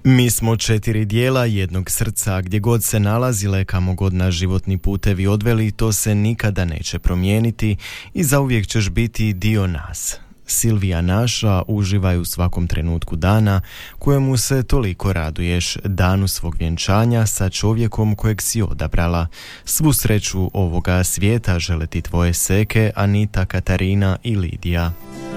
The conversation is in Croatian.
Mi smo 4 dijela jednog srca, gdje god se nalazile, kamo god nas životni putevi odveli, to se nikada neće promijeniti i zauvijek ćeš biti dio nas. Silvija naša, uživaj u svakom trenutku dana kojemu se toliko raduješ, danu svog vjenčanja sa čovjekom kojeg si odabrala. Svu sreću ovoga svijeta žele ti tvoje seke Anita, Katarina i Lidija.